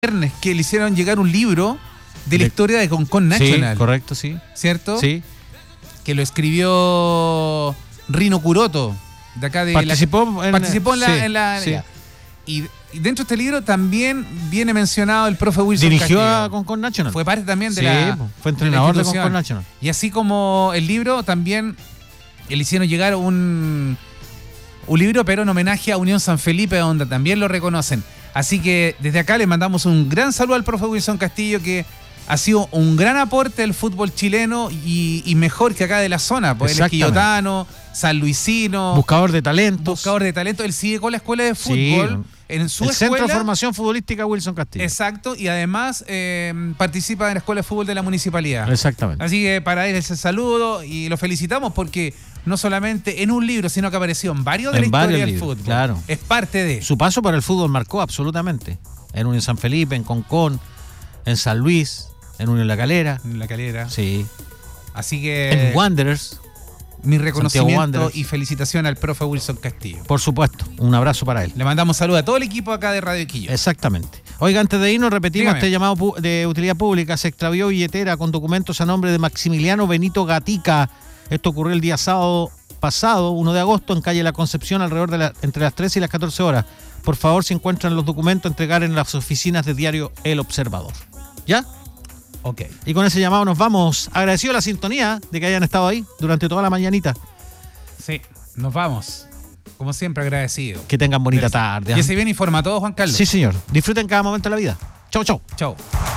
viernes que le hicieron llegar un libro de la historia de Concon National. Sí, correcto, sí. ¿Cierto? Sí. Que lo escribió Rino Curoto, de acá de Participó en la sí. Y dentro de este libro también viene mencionado el profe Wilson Dirigió Castillo. a Concon National. Fue parte también de fue entrenador de institución. Concon National. Y así como el libro, también le hicieron llegar un libro, pero en homenaje a Unión San Felipe, donde también lo reconocen. Así que desde acá le mandamos un gran saludo al profe Wilson Castillo, que ha sido un gran aporte al fútbol chileno y mejor que acá de la zona. Pues él es quillotano, sanluisino. Buscador de talentos. Él sigue con la escuela de fútbol. Sí. En su el escuela, Centro de Formación Futbolística Wilson Castillo. Exacto, y además participa en la escuela de fútbol de la municipalidad. Exactamente. Así que para él ese saludo y lo felicitamos porque no solamente en un libro, sino que apareció en varios de la historia del fútbol. Claro. Es parte de... Su paso por el fútbol marcó absolutamente. En Unión San Felipe, en Concon, en San Luis, en Unión La Calera. En La Calera. Sí. Así que... En Wanderers. Mi reconocimiento y felicitación al profe Wilson Castillo. Por supuesto, un abrazo para él. Le mandamos saludos a todo el equipo acá de Radio Quillo. Exactamente. Oiga, antes de irnos repetimos Dígame. este llamado de utilidad pública. Se extravió billetera con documentos a nombre de Maximiliano Benito Gatica. Esto ocurrió el día sábado pasado, 1 de agosto, en calle La Concepción, alrededor de entre las 13 y las 14 horas. Por favor, si encuentran los documentos, entregar en las oficinas de diario El Observador. ¿Ya? Ok. Y con ese llamado nos vamos. Agradecido la sintonía de que hayan estado ahí durante toda la mañanita. Sí, nos vamos. Como siempre, agradecido. Que tengan bonita tarde. Y se bien informa todo, Juan Carlos. Sí, señor. Disfruten cada momento de la vida. Chau, chau. Chau.